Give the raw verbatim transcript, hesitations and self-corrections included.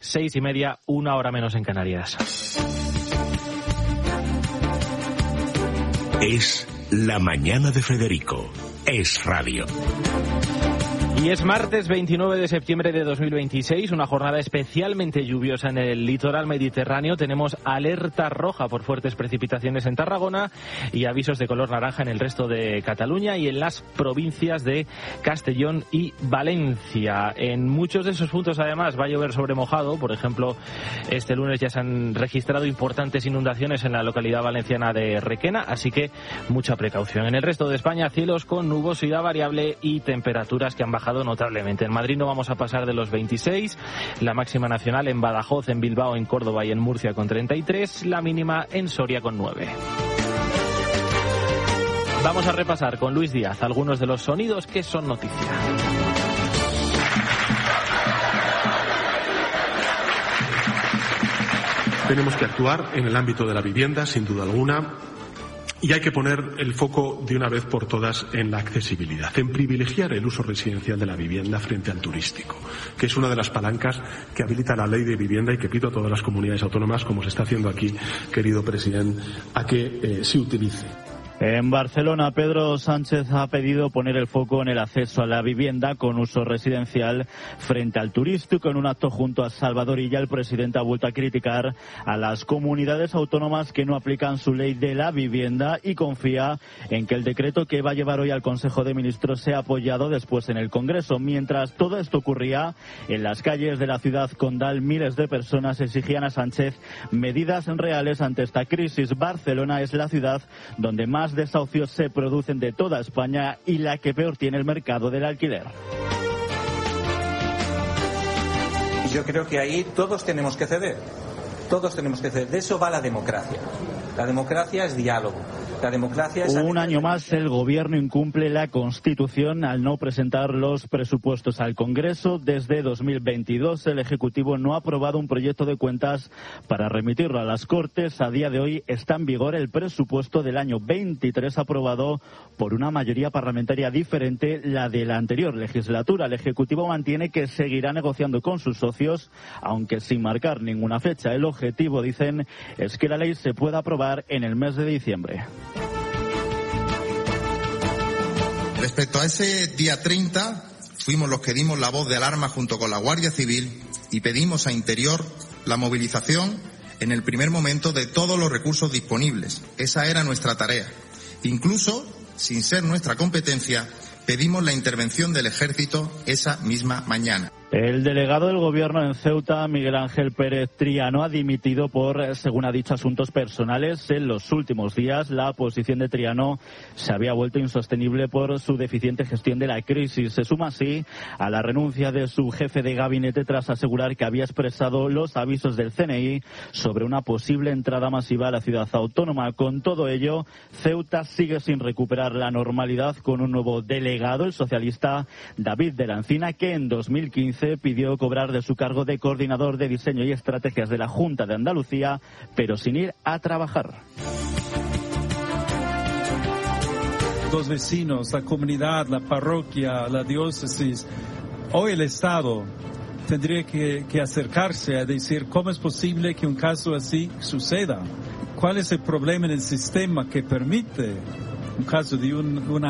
seis y media, una hora menos en Canarias. Es la mañana de Federico. Es radio. Y es martes veintinueve de septiembre de dos mil veintiséis, una jornada especialmente lluviosa en el litoral mediterráneo. Tenemos alerta roja por fuertes precipitaciones en Tarragona y avisos de color naranja en el resto de Cataluña y en las provincias de Castellón y Valencia. En muchos de esos puntos, además, va a llover sobre mojado. Por ejemplo, este lunes ya se han registrado importantes inundaciones en la localidad valenciana de Requena, así que mucha precaución. En el resto de España, cielos con nubosidad variable y temperaturas que han bajado notablemente. En Madrid no vamos a pasar de los veintiséis, la máxima nacional en Badajoz, en Bilbao, en Córdoba y en Murcia con treinta y tres, la mínima en Soria con nueve. Vamos a repasar con Luis Díaz algunos de los sonidos que son noticia. Tenemos que actuar en el ámbito de la vivienda, sin duda alguna. Y hay que poner el foco de una vez por todas en la accesibilidad, en privilegiar el uso residencial de la vivienda frente al turístico, que es una de las palancas que habilita la ley de vivienda y que pido a todas las comunidades autónomas, como se está haciendo aquí, querido presidente, a que eh, se utilice. En Barcelona, Pedro Sánchez ha pedido poner el foco en el acceso a la vivienda con uso residencial frente al turístico. En un acto junto a Salvador Illa, el presidente ha vuelto a criticar a las comunidades autónomas que no aplican su ley de la vivienda y confía en que el decreto que va a llevar hoy al Consejo de Ministros sea apoyado después en el Congreso. Mientras todo esto ocurría, en las calles de la ciudad condal, miles de personas exigían a Sánchez medidas reales ante esta crisis. Barcelona es la ciudad donde más desahucios se producen de toda España y la que peor tiene el mercado del alquiler. Yo creo que ahí todos tenemos que ceder, todos tenemos que ceder. De eso va la democracia. La democracia es diálogo. La democracia es... Un año más el gobierno incumple la Constitución al no presentar los presupuestos al Congreso. Desde dos mil veintidós el Ejecutivo no ha aprobado un proyecto de cuentas para remitirlo a las Cortes. A día de hoy está en vigor el presupuesto del año veintitrés aprobado por una mayoría parlamentaria diferente la de la anterior legislatura. El Ejecutivo mantiene que seguirá negociando con sus socios, aunque sin marcar ninguna fecha. El objetivo, dicen, es que la ley se pueda aprobar en el mes de diciembre. Respecto a ese día treinta, fuimos los que dimos la voz de alarma junto con la Guardia Civil y pedimos a Interior la movilización en el primer momento de todos los recursos disponibles. Esa era nuestra tarea. Incluso, sin ser nuestra competencia, pedimos la intervención del Ejército esa misma mañana. El delegado del Gobierno en Ceuta, Miguel Ángel Pérez Triano, ha dimitido por, según ha dicho, asuntos personales. En los últimos días, la posición de Triano se había vuelto insostenible por su deficiente gestión de la crisis. Se suma así a la renuncia de su jefe de gabinete tras asegurar que había expresado los avisos del C N I sobre una posible entrada masiva a la ciudad autónoma. Con todo ello, Ceuta sigue sin recuperar la normalidad con un nuevo delegado, el socialista David de la Encina, que en dos mil quince pidió cobrar de su cargo de coordinador de diseño y estrategias de la Junta de Andalucía, pero sin ir a trabajar. Los vecinos, la comunidad, la parroquia, la diócesis, hoy el Estado tendría que, que acercarse a decir cómo es posible que un caso así suceda. ¿Cuál es el problema en el sistema que permite un caso de un, una